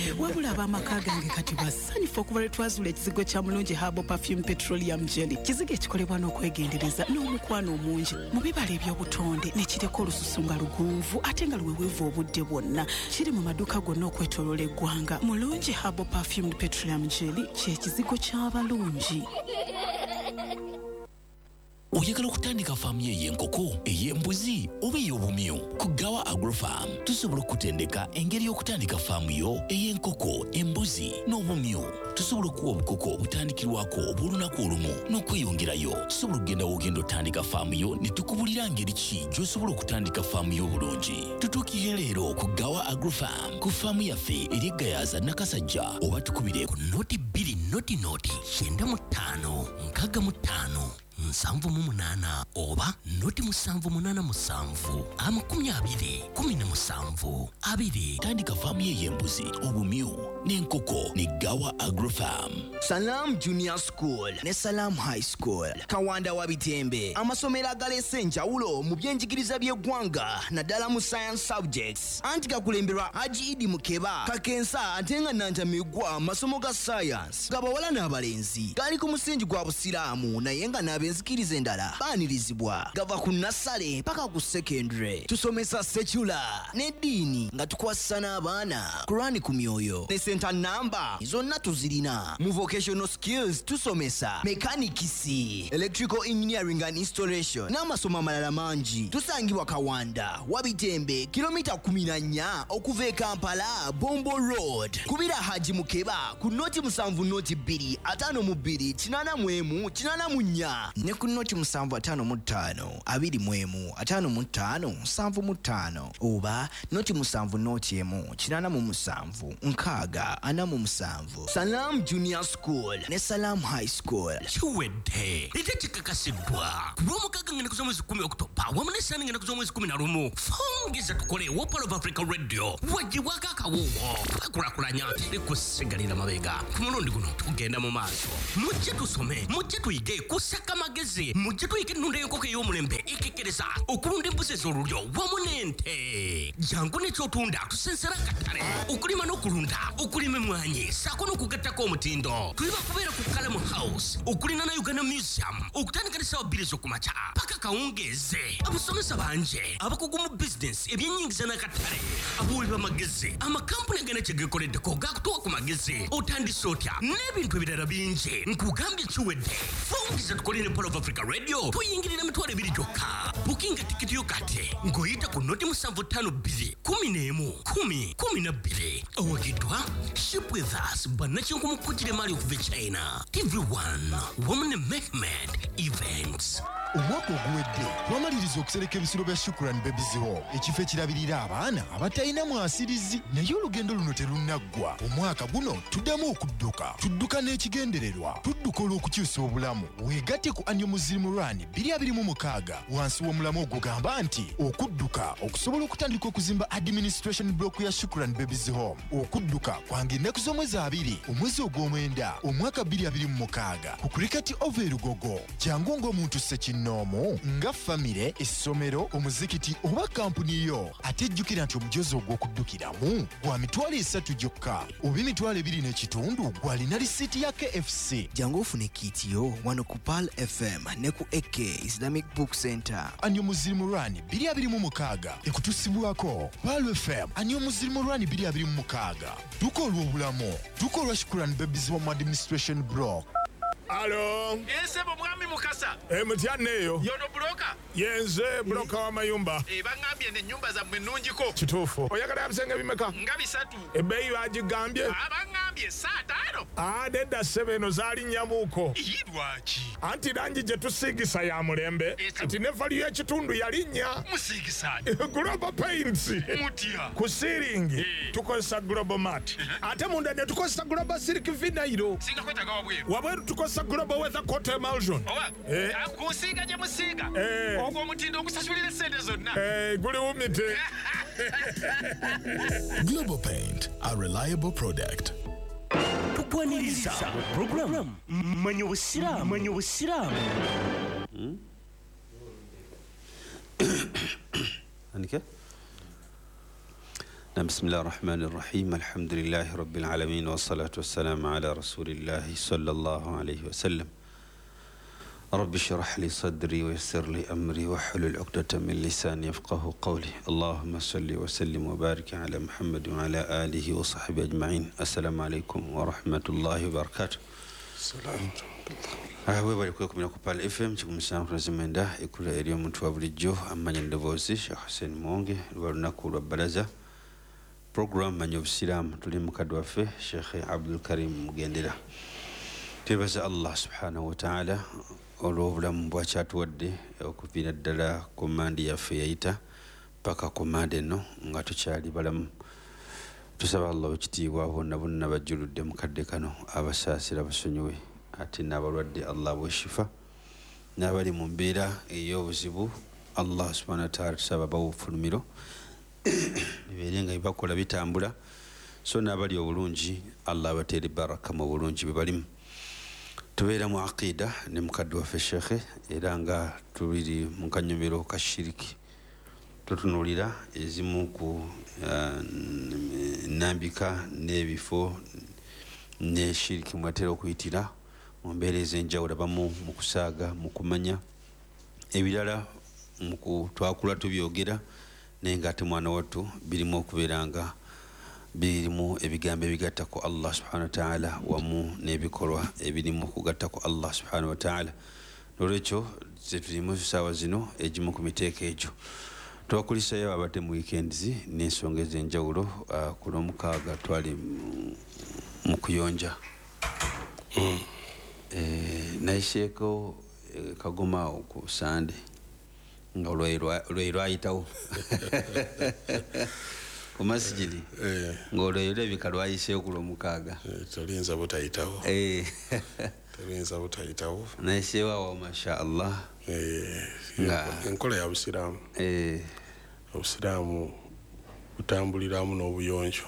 wabula ab'amaka gange kati basanyufu okuva lwe twazula ekizigo kya Mulungi Herbal Perfume Petroleum Jelly. Kizigo ekikolebwa n'okwegendereza n'omukwano omungi mu bibala eby'obutonde ne kireka olususu nga lugunvu ate nga luweweevu obudde bwonna. Kiri mu maduuka gonna okwetooloola eggwanga. Mulungi Herbal Perfume Petroleum Jelly ky'ekizigo ky'abalungi. Oyagala okutandika faamu y'enkoko, ey'embuzi oba ey'obumyu? Ku Gawa Agrofarm tusobola okutendeka engeri y'okutandika faamu yo ey'enkoko, embuzi n'obumyu. Tusobola okuwa obukoko obutandikirwako obw'olunaku olumu n'okweyongerayo. Tusobola okugenda w'ogenda otandika faamu yo ne tukubulira ngeri ki gy'osobola okutandika faamu yo obulungi. Tutuukire leero ku Gawa Agrofarm ku faamu yaffe eri eGayaza Nakasajja, oba tukubire ku noti 2 noti 95 65 7 oba noti 787 20 17 tandika faamu y'embuzi, obumyu n'enkoko ne Gawa Agrofarm. Salam Junior School ne Salam High School Kawanda wa Bitembe, amasomero agalese enjawulo mu byenjigiriza by'eggwanga naddala mu science subjects. Anti gakulemberwa Haji Idi Mukeba Kakensa ate nga Nantamigwa amasomo ga science gabawala n'abalenzi gali ku musingi gwa busiraamu naye nga n'abenzikiriza endala baanirizibwa. Gava ku nasale paka ku secondary. Tusomesa secular n'eddiini nga tukwasa n'abaana Qur'ani ku myoyo ne center number zonna tuzirina. Mu vocational skills tusomesa mechanicisi, electrical engineering and installation n'amasomo amalala mangi. Tusangibwa Kawanda wa Bitembe kilomita 14 okuva e Kampala Bombo Road. Kubira Haji Mukeba ku noti 7 noti 2 52 81 84 ne ku noti 755 21 55 75 oba noti 7 noti 1 87 nkaaga 47. Salam Junior School ne Salam High School. Chiwedde ite chikakasidwa kubomukaga ngene kuzo mwezi 10 Oktoba wamune sani ngene kuzo mwezi 11 fongiza tukole wo Part of Africa Radio wajiwaka kawuwo akurakuranya ikusigalira mabega kumulundi guno tugenda mu maaso mujje tusome mujje tuyige kusaka magezi mujje tuyige nunde yoko y'omulembe ikikereza okulunda embuzi z'olulyo wamunente jangu ne kyotunda tusensera katale okulima n'okulunda okulima mwanyi sako n'okugattako omutindo tuliba kubeera ku Kalamu House okulina na Uganda Museum okutandika ne sawa 2 z'okumakya paka kawungeze. Abasomesa banje abakugu mu business ebyennyingiza n'akatale abuulira magezi amakampuni agenda kyegekoleddeko gakutuwa ku magezi otandise otya n'ebintu ebirala bingi nkugambye kiwedde fongiza tukole ne Part of Africa Radio tuyingirira emitwalo 2 gyokka. Bukinga tikiti yo kati ng'oyita ku noti 752 11 10 12 owagidwa Ship with Us bannakinku mukutire mali okuva China. TV1 Women Mehmet Events. Omwaka oguwedde twamaliriza okusereka ebisiro bya Shukran Babies Home, ekifo ekirabirira abaana abatalina mwasirizi, naye olugendo luno terunaggwa. Omwaka guno tuddamu tudduka n'ekigendererwa, tudduka olw'okukyusa obulamu. Weegatte ku Annual Muslim Run 2026 wansi w'omulamu ogugamba nti okudduka okusobola okutandika okuzimba administration block ya Shukran Babies Home. Okudduka kwange ennaku z'omwezi 2 omwezi ogw'omwenda omwaka 2026 ku Cricket Over Lugogo. Jangu ng'omuntu Ssekinomo nga famire, essomero, omuzikiti oba kampuni yo, ate jjukira nti omujozi ogw'okuddukiramu gwa mitwalo 3 gyokka oba emitwalo 2 n'ekitundu gw'alina lisiiti ya KFC. Jangu ofune kiti yo wano ku Pal FM ne ku AK Islamic Book Center. Annual Muslim Run 2026 ekutusibwako Pal FM. Annual Muslim Run 2026 duka olw'obulamu, duka olwa Shukran Babies Home Administration Block. Alo. Ese mwami Mukasa. Mutyaneyo. Yono broka. Yenze broka wa mayumba. Bangambye ne nyumba za mwenunjiko. Kituufu. Oyagala abisenge bimeka? Nga 3. Ebbeeyi bagigambye? Abangambye 5. Nedda 7 zaali nnyamuuko. Lwaki? Anti langi gye tusiigisa ya mulembe. Kati ne value y'ekitundu yalinnya. Musiigisaani? Global Paints. Mutya? Ku ceiling tukozesa Global Mat. Ate munda ne tukozesa Global Silk Vinyl. Singa kwetaga wabweru. Wabweru tukozesa Global Weather Coat Emulsion. Kusiiga gye musiiga. Ogwo omutindo ogusasulira sente zonna. Guli wumite. Global Paint, a reliable product. Tukwaniriza program Manyo Busiramu. Andike? بسم الله الرحمن الرحيم الحمد لله رب العالمين والصلاة والسلام على رسول الله صلى الله عليه وسلم رب اشرح لي صدري ويسر لي أمري واحلل عقدة من لساني يفقه قولي اللهم صل وسلم وبارك على محمد وعلى آله وصحبه أجمعين السلام عليكم ورحمة الله وبركاته السلام wewe walikuwa kumina kupala FM chikumisana kunazimenda ikula elio mtu wa bulijjo amanya ndovozi Sheikh Hussein Mwonge lunaku lwa baraza program manyo busilamu tuli mukadde waffe Sheikh Abdul Karim Mugendera twebaza Allah subhanahu wa ta'ala olw'obulamu bwakyatuwadde okuviira ddala ku mandi yaffe yayita paka ku mandi eno nga tukyali balamu tusaba Allah ekitiibwa bonna bonna bajjuludde mukadde kano abasaasira basonyiwe ate n'abalwadde Allah bweshifa n'abali mu mbeera ey'obuzibu Allah subhanahu wa ta'ala tusaba bawufulumiro bibeere nga bibakola bitambula so n'abali obulungi Allah abateere baraka mu bulungi bwe balimu tubeera mu aqida ne mukadde waffe shekhe era nga tubiri mu kanyomero ka shiriki tutunulira ezimu ku nambika n'ebifo ne shiriki mwatera okuyitira mu mbeera ez'enjawulo abamu mu kusaaga mu kumanya ebirala twakula tubyogera naye ng'ate mwana wattu birimu okubeera nga birimu ebigambo ebigatta ku Allah subhanahu wa ta'ala wamu n'ebikolwa ebirimu okugatta ku Allah subhanahu wa ta'ala n'olwekyo zetulimu ssaawa zino egimu ku miteeko egyo twakulisayo abadde mu weekends n'ensonga ez'enjawulo ku lwomukaaga twali mu kuyonja nayiseeko kagoma ku sande nga olwayi lwayitawo ku masijidi nga olwayi lulabika lwayiseewo ku lwomukaaga tolinza butayitawo nayiseewo awo masha Allah enkola ya busiraamu obusiraamu butambuliramu n'obuyonjo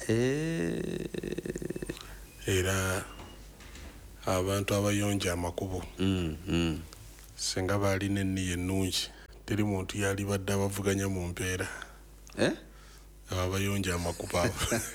era abantu abayonja amakubo senga balina enniya ennungi teri muntu yali badde abavuganya mu mpeera abayonja amakubo abo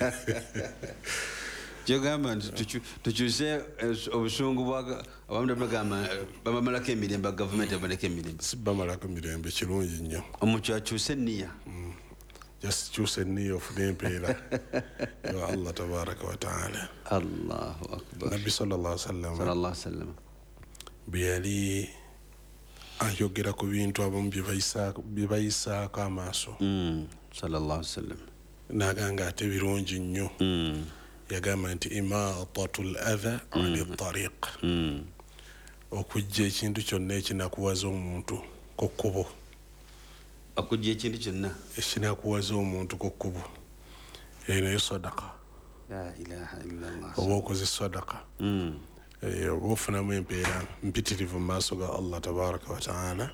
kyogamba nti tukyuse obusungu abamu bagamba bamalako emirembe gavumenti bamalako emirembe sibamalako emirembe kirungi nnyo omuntu akyuse enniya kyusa enniya ofune empeera ya Allah tabaraka wa taala Allahu akbar nabbi sallallahu alaihi wasallam bwe yali ayogera ku bintu abamu bye bayisaako amaaso sallallahu alaihi wasallam n'agamba ate birungi nnyo yagamba nti imaatatul adha ani tariq okujja ekintu kyonna ekinakuwaza omuntu ku kkubo okujja ekintu kyonna ekinakuwaza omuntu ku kkubo eyo sadaka la ilaha illallah oba okoze sadaka oba ofunamu empeera mpitirivu mu maaso ga Allah tabaraka wa taala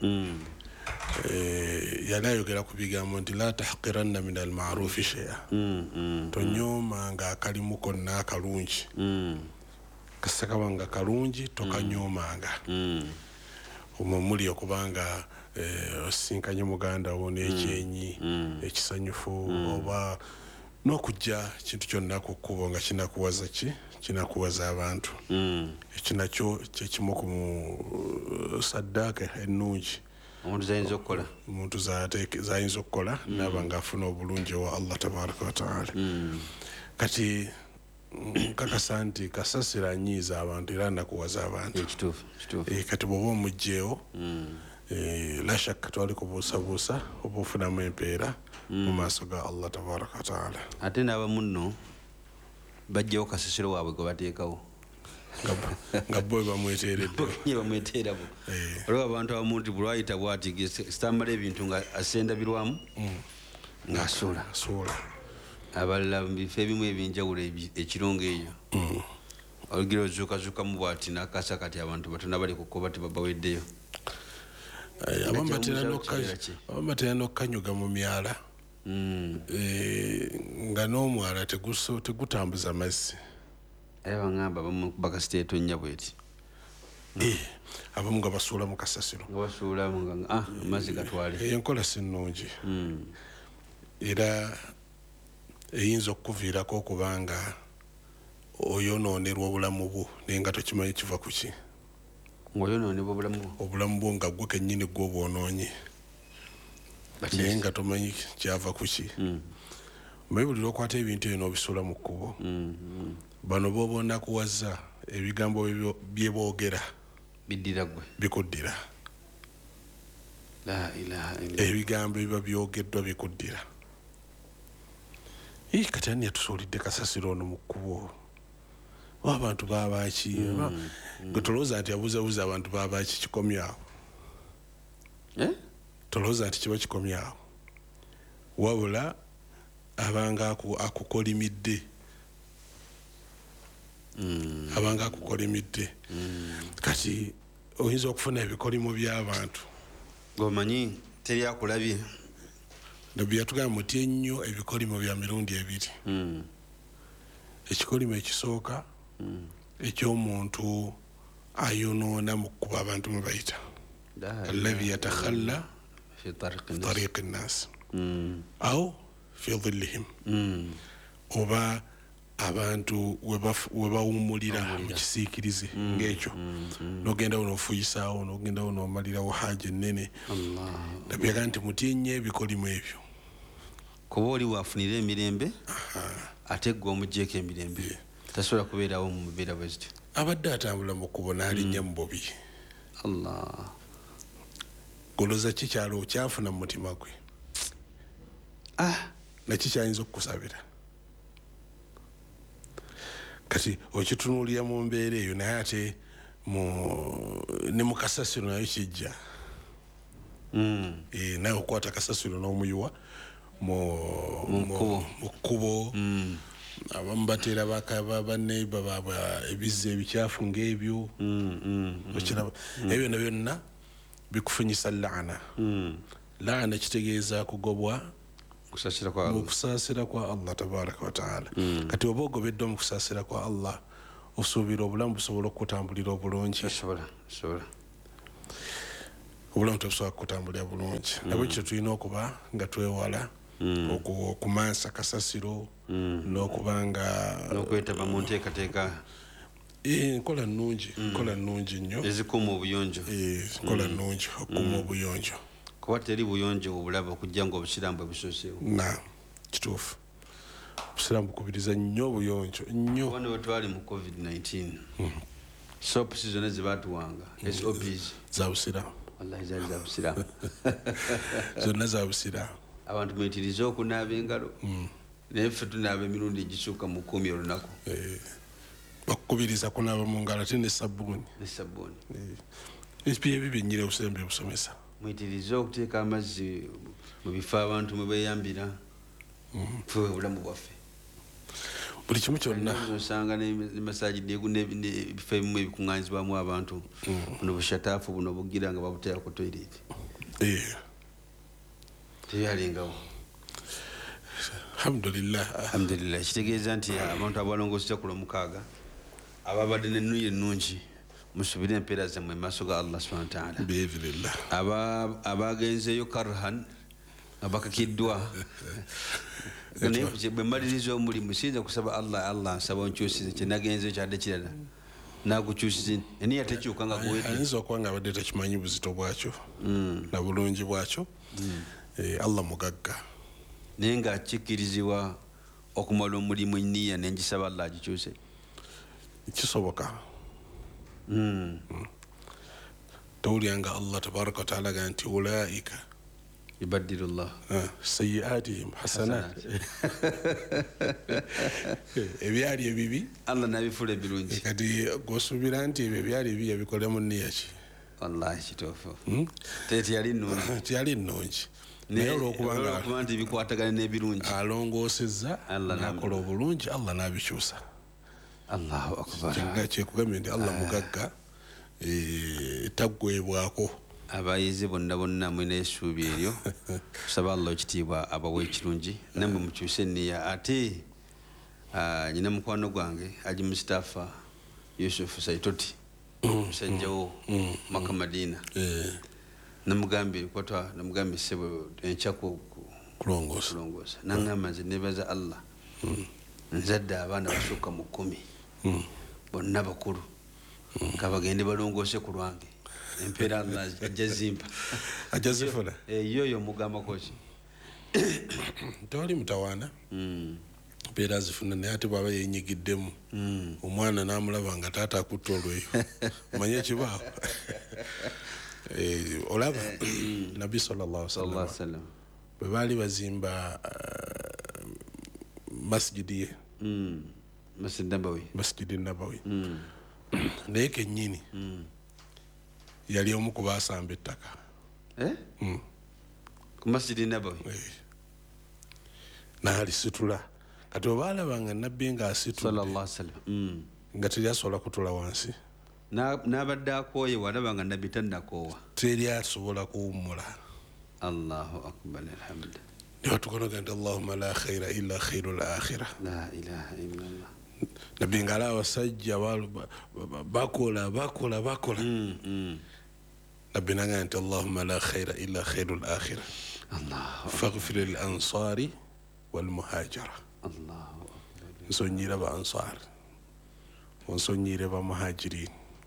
yali ayogera ku bigambo nti la tahqiranna min almarufi shay'a tonyoomanga akalimu konna akalungi kasakabanga kalungi tokanyoomanga omwo muli okubanga osinkanye muganda wo n'ekyenyi ekisanyufu oba n'okujja kintu kyonna ku kkubo nga kinakuwaza kinakuwaza abantu ekinakyo kyekimu ku saddaaka ennungi omuntu zayinza okukola omuntu zayinza okukola naaba ng'afuna obulungi wa Allah tabaraka wa taala kati kakasa nti kasasira anyiiza abantu era nakuwaza abantu kati bw'oba omugjeewo la shakka twali kubuusabuusa oba ofunamu empeera mu maaso ga Allah tabaraka wa taala ate n'abamu nno bajjawo kasasiro waabwe gwe bateekawo nga bo bamweteeredde olwo abantu abamu nti bulwayita bwati sitamala ebintu nga asenda birwamu ng'asuula abalala mu bifo ebimu ebyenjawulo ekirungo eyo olugira ozuukazuukamu bwati nakasa kati abantu batono bali ku kkuba tebabaweddeyo abamu batera n'okukanyuga mu myala nga n'omwala tegutambuza mazzi bangamba abamu bakasita etonya bweti abamu nga basuula mu kasasiro amazzi gatwale enkola si nnungi era eyinza okukuviirako okubanga oyonoonerwa obulamu bwo naye nga tokimanyi kiva ku ki ng'oyonoonebwa obulamu bwo nga gwe kennyini gwe obwonoonye naye nga tomanyi kyava ku ki omanyi buli lwokwata ebintu ebyo n'obisula mu kkubo bano booba onakuwaza ebigambo byeboogera biddira gwe bikuddira ebigambo ebiba byogeddwa bikuddira kati ani yatusuulidde kasasiro ono mu kkubo abantu baabaki gwe tolowooza nti abuuzabuuza abantu baabaki kikomyawo tolowooza nti kiba kikomyawo wabula abanga akukolimidde abanga akukolimidde kati oyinza okufuna ebikolimo by'abantu ng'omanyi teri akulabye nabbi yatugamba muti ennyo ebikolimo bya mirundi ebiri ekikolimo ekisooka ekyomuntu ayonoona mu kkuba abantu mwe bayita alladhi yatakhalla fi tariqi nnaasi aw fi dhillihim oba abantu webawumulira mu kisiikirize ng'ekyo n'ogendawo n'ofuyisaawo n'ogendawo n'omalirawo haja ennene nabbi yagaa nti mutyenye ebikolimo ebyo kuba oli waafunira emirembe ate gwe omugjeeko emirembe tasobola kubeerawo mu mubeera bwe zityo abadde atambula mu kkubo n'alinnya mu bubi allah goloza ki kyalo kyafuna mu mutima gwe naki kyayinza okukusabira kati okitunuulira mu mbeera eyo naye ate ne mu kasasiro nayo kijja naye okukwata kasasiro n'omuyiwa mu kkubo abamu bateera baneiba baabwe ebizza ebikyafu ng'ebyo okiraba ebyo byonna byonna bikufunyisa laana laana kitegeeza kugobwa mu kusaasira kwa allah tabaraka wataala kati oba ogobeddwa mu kusaasira kwa allah osuubira obulamu busobola okutambulira obulungi obulamu tebusobola kutambulira bulungi nabwe kityo tulina okuba nga twewala okumansa kasasiro n'okuba nga n'okwetaba mu nteekateeka nkola nnungi nnyo ezikuuma obuyonjo nkola nnungi okukuuma obuyonjo kuba teri buyonjo obulaba okujja nga obusiraamu bwe busooseewo kituufu obusiraamu bukubiriza nnyo obuyonjo nnyo kuba ne bwe twali mu covid-19 sops zonna zebatuwanga sops za busiraamu wallahi zaali za busiraamu zonna za busiraamu abantu mwetirize okunaaba engalo naye ffe tunaaba emirundi egisukka mu 10 olunaku bakukubiriza kunaaba mu ngalo ate nesabbuuni ebyo byennyira obusembe busomesa mwetirize okuteeka amazzi mu bifo abantu mwe beeyambira ffe obulamu bwaffe buli kimu kyonna osanga nemasajidi ebifo ebimu ebikuŋŋanyizibwamu abantu buno bushataafu buno bugira nga babuteera ku toilet teyalingawo alhamdulillah kitegeeza nti abantu abalongooseza ku lwomukaaga ababadde nennuyi ennungi musubire empeera zammwe maaso ga allah subhanahu wataala biidhnillah abagenzeeyo karhan abakakiddwa bwe mmaliriza omulimu siyinza kusaba allah nsaba onkyusize kyenagenzeeyo kyadde kirala nagukyusize eniya tekyuka nga ayinza okuba nga abadde tekimanyi buzito bwakyo na bulungi bwakyo allah mugagga naye nga kikkirizibwa okumala omulimu eniya nengisaba allah agikyuse kisoboka towulyanga allah tabaraka wataala ga nti ulaika yubaddilu llah sayiatihim hasanat ebyali ebibi allah nabifula ebirungi kati gosuubira nti ebyo ebyali ebibi yabikolemu niyaki wallahi kituufu teyali nnungi naye olwokuba nti bikwatagana n'ebirungi alongoosezza nakola obulungi allah nabikyusa allahu akbar kyekugambye nti allah mugagga taggwebwako abayizi bonna mwina essuubi eryo kusaba allah ekitiibwa abawa ekirungi namwe mukyuse enniya ate nyina mukwano gwange aji mustafa yusufu saitoti musajjawo maka madina namugambye sebo enkya kulongoosa naŋŋamba nze nebaza allah nzadde abaana basukka mu 10 bonna bakulu nga bagende balongoose ku lwange empeera ajja zimpa ajja zifuna yoyo mugamba koki tewali mutawaana mpeera zifuna naye ate bwaba yenyigiddemu omwana n'amulaba nga taata akutta olweyo omanye ekibaawo olaba nabbi sallallahu alaihi wasallam bwe baali bazimba masjidi ye masjidi nabawi naye kennyini yali omu ku baasamba ettaka ku masjidi nabawi n'alisitula kati bwe baalaba nga nabbi ng'asitula nga teryasobola kutula wansi n'abadde akooye walaba nga nabbi tannakoowa teri asobola kuwummula. Allahu akbar alhamdu niwatukonoga nti allahumma la khaira illa khairu lakhira la ilaha illallah nabbi ng'ala abasajja bakola nabbi naga nti allahumma la khaira illa khairu lakhira faghfir lil ansari wal muhajira nsonyira ba ansar onsonyire ba muhajirin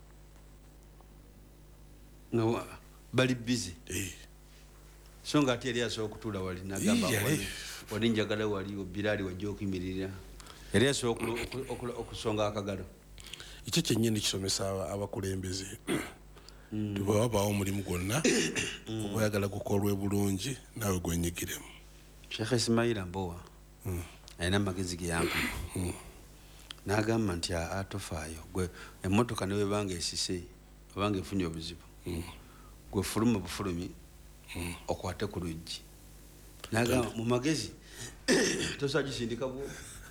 bali busy so nga ate yali asobola okutuula wali nagamba wali njagala wali obirali wajja okuyimirira yali asobola okusonga akagalo. Ekyo kyennyini kisomesa abakulembeze nti bwe wabaawo omulimu gwonna ogwayagala gukolwe bulungi naawe gwenyigiremu. Sheikh Ismail Mbowa alina amagezi ge yampa n'agamba nti atofaayo gwe emmotoka ne webanga esise obanga efunye obuzibu gwe fuluma bufulumi okwate ku luggi n'agamba mu magezi tosobola gisindika bwo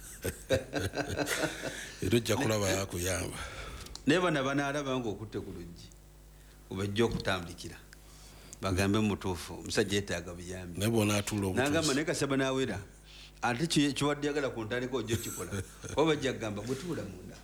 era ojja kulaba yakuyamba naye bana banaalaba nga okutte ku luggi obajja okutambulikira bagambe mutuufu omusajja yeetaaga buyambi naye bonaatuula obutuusi n'agamba naye kasaba n'awera ate kiwadde yagala ku ntandika ojja okikola oba bajja kugamba bwetuula munda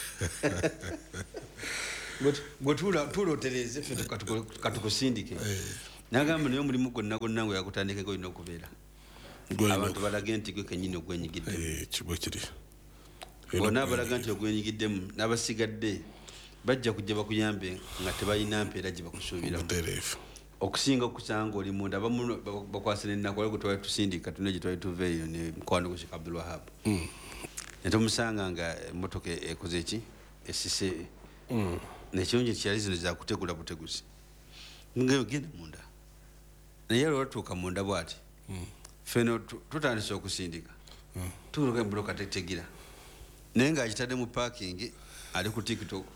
bwetuula otereeze ffe katukusindike n'agamba naye omulimu gwonna gwonna ngwe yakutandikeko olina okubeera abantu balage nti gwe kennyini ogwenyigiddemu kibwe kiri bonna abalaga nti ogwenyigiddemu n'abasigadde bajja kujja bakuyambe nga tebalina mpeera gye bakusuubiramu okusinga okusanga oli munda abamu bakwasira ennaku wali gwe twali tusindika tuna gye twali tuveeyo ne mukwano gwe Sheikh Abdul Wahab ne tumusanga nga emmotoka ekoze eki esise nekirungi kyali zino zakutegula buteguzi ngegenda munda naye olwatuuka munda bwati feno tutandise okusindika tuuluka embuloka tetegira naye ng'agitadde mu parking ali ku TikTok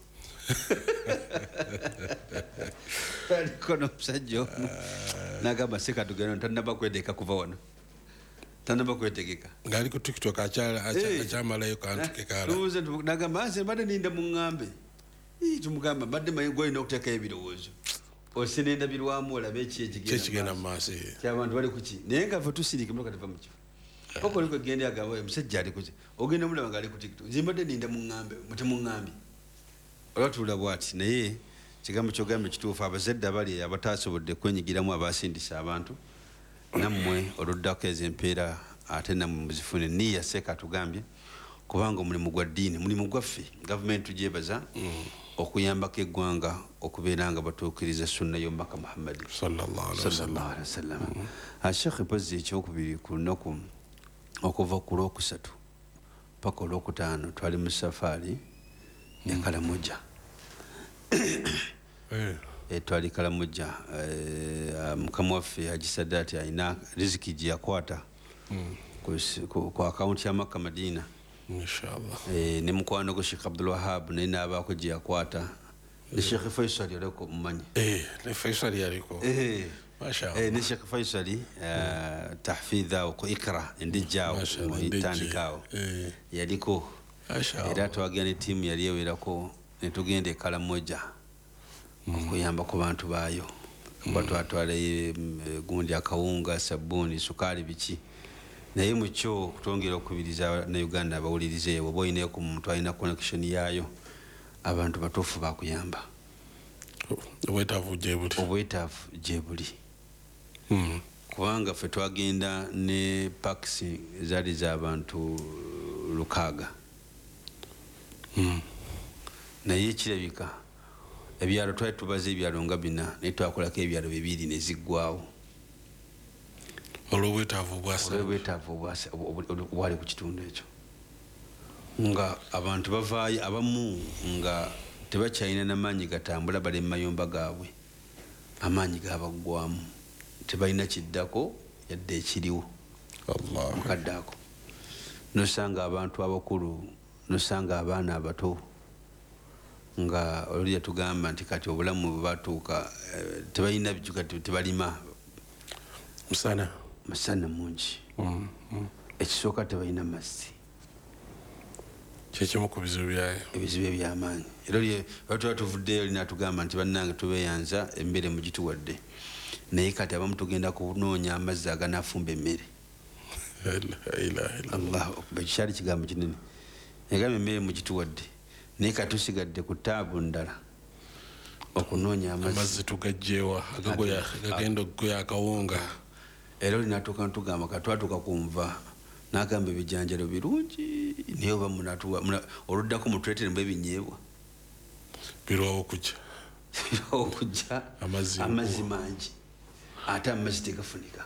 aliko n'omusajja omu n'agamba sekatugenda tannaba kweteeka kuva wano tannaba kwetegeka ng'ali ku TikTok akyamalayo kantukekala n'agamba nze mbadde ninda mu ŋŋambe tumugamba mbadde manyi gwolina okuteekayo ebirowoozo osinendabirwamu olabe ekigenda mu maaso kyabantu bali kuki naye nga fe tusirika muloka teva mu kifo paka oli kwegende agamba omusajja ali kuki ogenda mulaba nga ali ku TikTok nze mbadde ninda mu ŋŋambe mutemuŋŋambi olwatuula bwati naye kigambo kyogambe kituufu abazadde abali abatasobodde kwenyigiramu abasindisa abantu nammwe oluddako ezo empeera ate nammwe muzifune niya seeka tugambye kubanga omulimu gwa ddiini mulimu gwaffe gavumenti tugyebaza okuyambako eggwanga okubeera nga batuukiriza sunna y'omubaka Muhammadi sallallahu alaihi wasallam. Sheikh mpozi ekyokubiri ku lunaku okuva ku lwokusatu paka olwokutaano twali mu safaari e Kalamoja twali Kalamoja mukama waffe Haji Sadat alina riziki gye yakwata ku akawunti ya Makka Madina inshallah ne mukwano gwe Sheikh Abdul Wahab naye n'abaako gye yakwata ne Sheikh Faisal yaliko mumanyi ne Faisal yaliko mashallah ne Sheikh Faisal tahfidha ku ikra ndijjaawo itandikaawo yaliko era twagenda ne ttiimu yali ewerako ne tugenda e Kalamoja okuyamba ku bantu baayo batwatwalayo gundi akawunga sabbuuni sukaali biki naye mukyo okutongera okubiriza ne Uganda abawulirize ewo oba olinayo ku muntu alina connection yaayo abantu batuufu bakuyamba obwetaavu gye buli kubanga ffe twagenda ne pakisi zaali z'abantu lukaaga naye kirabika ebyalo twali tubaze ebyalo nga bina naye twakolako ebyalo 2 ne ziggwawo olw'obwetaavu obwali ku kitundu ekyo nga abantu bavaayo abamu nga tebakyalina n'amaanyi gatambula bali mu mayumba gaabwe amaanyi gabaggwamu tebalina kiddako yadde ekiriwo mukadde ako nosanga abantu abakulu nosanga abaana abato nga olulya tugamba nti kati obulamu bwebatuuka tebalina bijju kati tebalima musana mungi ekisooka tebalina mazzi kyekimu ku bizibu byayo ebizibu ebyamaanyi era tuba tuvuddeyo olina tugamba nti bannange tubeeyanza emmere mugituwadde naye kati abamu tugenda kunoonya amazzi aganafumba emmere kikyali kigambo kinene egamba emmere mugituwadde naye kati tusigadde ku taabu ndala okunoonya amazzi tugajjeewa agagenda okugoya akawunga era olinatuuka ntugamba katwatuuka kunva nagamba ebijanjalo birungi naye oba oluddako mutuletere mu ebinyeebwa birwawo okujja amazzi mangi ate amazzi tegafunika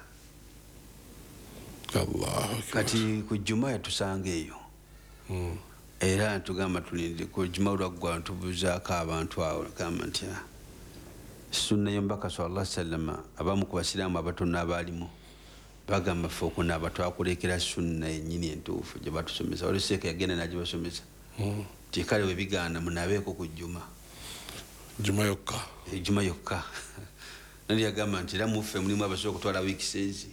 kati ku juma yatusanga eyo era ntugamba tulinde ku juma olwaggwa ntubuzaako abantu awo gamba nti sunna yombaka sallallahu alaihi wasallam abamu ku basiraamu abatono abaalimu bagamba fe okunaaba twakulekera sunna yennyini entuufu gye batusomesa oluseeka yagenda nagibasomesa tikale we bigaana munaabeeko ku juma yokka nali yagamba nti era muffe mulimu abasobola okutwala wiikisezi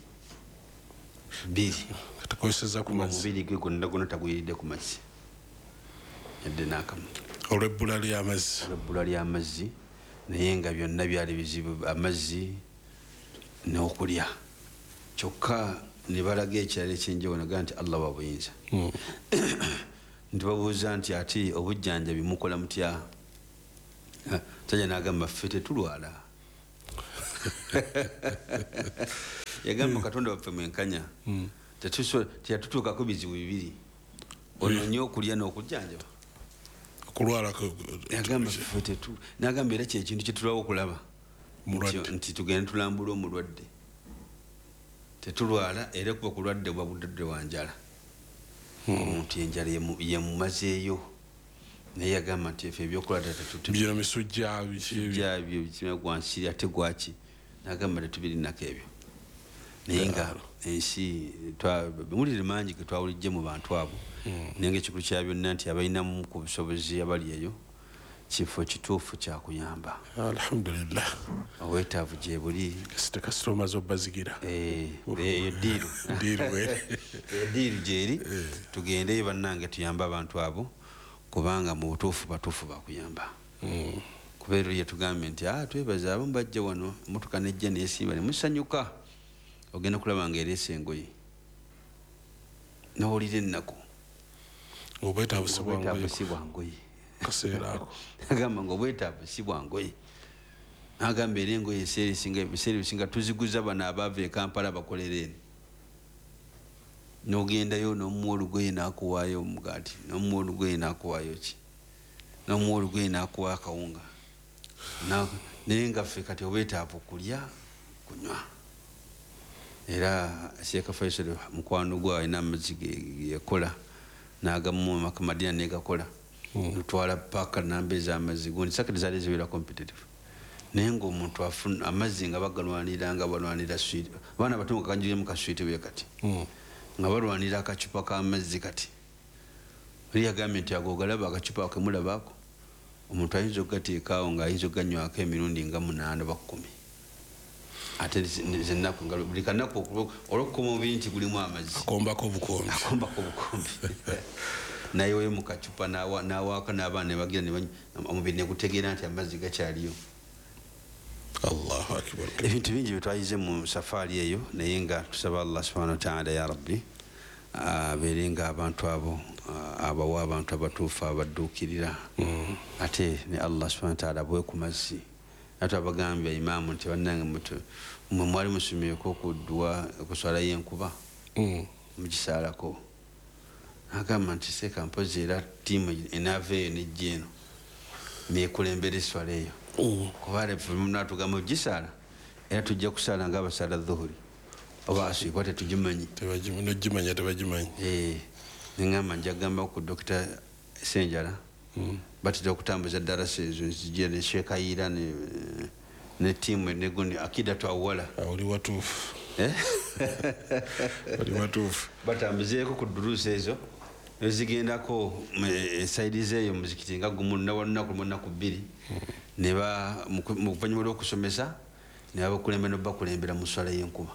2 omubiri gwe gonna taguyiridde ku mazzi yadde n'akamu olw'ebbula ly'amazzi naye nga byonna byali bizibu amazzi n'okulya kyokka ne balaga ekirala ekyenjawulo nagaa nti allah wa buyinza nti babuuza nti ate obujjanjabi mukola mutya tajja n'agamba ffe tetulwala yagamba katonda waffe mwenkanya teyatutuukako bizibu 2 ononye okulya n'okujjanjaba yagamba ffe n'agamba era kyekintu kyetulwawo okulaba nti tugende tulambula omulwadde tetulwala era kuba kulwadde bwa budadde wa njala omuntu enjala yemumazeeyo naye yagamba nti efe ebyokulwala tatutebyo gwansiri ate gwaki nagamba tetubirinako ebyo naye nga ensi mawulire mangi ge twawulijje mu bantu abo naye nga ekikulu kya byonna nti abalinamu ku busobozi abali eyo kifo kituufu kyakuyamba alhamdulillah obwetaavu gye buli kasita omaze obbazigira eyo diiru gyeri tugendeyo bannange tuyambe abantu abo kubanga mu butuufu batuufu bakuyamba kubeera yetugambye nti twebaza abamu bajja wano emotoka nejja neyesimba nemusanyuka ogenda kulaba nga ereesa engoye nowulira ennaku obwetaavu si bwangoye kaseera ako agamba nga obwetaavu si bwangoye agamba era engoye ebiseera ebisinga tuziguza bano abaava e Kampala bakolera eno nogendayo nomuwa olugoye nakuwaayo omugaati nomuwa olugoye nakuwaayo ki nomuwa olugoye nakuwa akawunga naye nga ffe kati obwetaavu kulya kunywa era Sheikh Faisal mukwano gwe alina amazzi geyakola n'agamu Makamadina negakola nutwala paka namba ez'amazzi gundi sakati zaali zibeera competitive naye ngaomuntu afuna amazzi nga bagalwanira nga balwanira switi abaana bato nga kanjire mu kaswiti bwe kati nga balwanira akacupa k'amazzi kati oli yagambye nti agogalaba akacupa akemulabaako omuntu ayinza okugateekaawo ng'ayinza okuganywako emirundi nga 8 oba 10 ate zennaku nga buli kanaku olwokukoma omubiri nti gulimu amazzi akombako obukombi nayeweyo mu kacupa n'awaaka n'abaana ne bagira omubiri ne gutegeera nti amazzi gakyaliyo. Allahu akbar. Ebintu bingi bye twayize mu safaari eyo naye nga tusaba Allah subhanahu wa ta'ala ya rabbi abeere nga abantu abo abawa abantu abatuufu abadduukirira ate ne Allah subhanahu wa ta'ala bwe ku mazzi ate abagambye imaamu nti bannange mwe mwali musomyeko ku dduwa okuswala y'enkuba mukisaalako agamba nti seeka mpozi era tiimu enaaveeyo nejja eno nekulembera eswala eyo kuba natugamba gisaala era tujja kusaala ngaabasaala dhuhuri oba aswibwa tetugimanyi nogimanya tebagimanyi neŋamba njagamba ku Dr. Senjala batera okutambuza darasa ezo nzija ne Shekayira ne tiimu neguni akida twawala oli watuufu oli watuufu batambuzeeko ku duruusi ezo ezigendako esaidizi eyo muzikiti nga gumu nawalunaku lunaku 2 neba mu luvannyuma lw'okusomesa ne babakulembera nobakulembera mu swala y'enkuba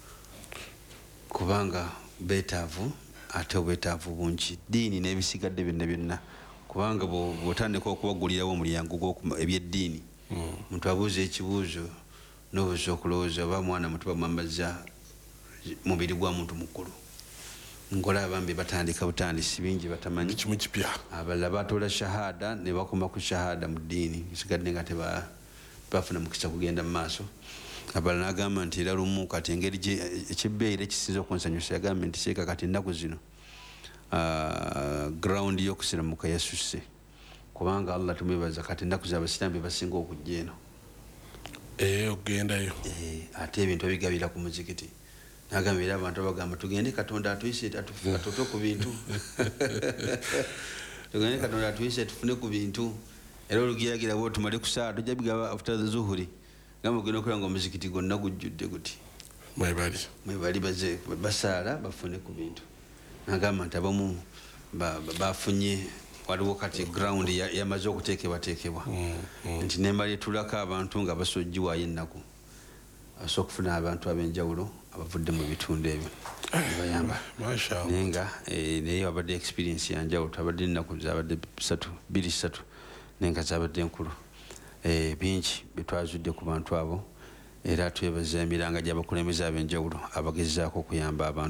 kubanga beetaavu ate obwetaavu bungi ddiini n'ebisigadde byonna kubanga bw'otandika okubagulirawo omulyango ebyeddiini omuntu abuuza ekibuuzo n'obuuza okulowooza oba mwana muto bamwambaza mubiri gwa muntu mukulu ngola abambi batandika butandisi bingi batamanyi kimu kipya abalala batoola shahada ne bakoma ku shahada mu ddiini bisigadde nga tebafuna mukisa kugenda mu maaso abalala n'agamba nti era lumu kati engeri ekibbeera ekisinza okunsanyusa yagamba nti seeka kati ennaku zino ground y'okusiramuka yasusse kubanga Allah tumwebaza kati ennaku z'abasiraamu basinga okujja eno okugendayo ate ebintu ebigabira ku muzikiti nagamba era abantu abagamba tugende Katonda atuyise atutoke ku bintu tugende Katonda atuyise tufune ku bintu era olugiragira bwo tumale kusaa tujja bigaba after the zuhuri gamba genda okulaba nga omuzikiti gwonna gujjudde guti mwebali baze basaala bafune ku bintu nagamba nti abamu bafunye waliwo kati ground yamaze okuteekebwateekebwa nti nemala etulako abantu nga basojjiwaayo ennaku asobola okufuna abantu ab'enjawulo abavudde mu bitundu ebyo bayamba naye nga naye wabadde experience yanjawulo twabadde ennaku zabadde 2-3 naye nga zabadde enkulu bingi betwazudde ku bantu abo era twebaza emiranga gy'abakulembeze ab'enjawulo abagezaako okuyamba abantu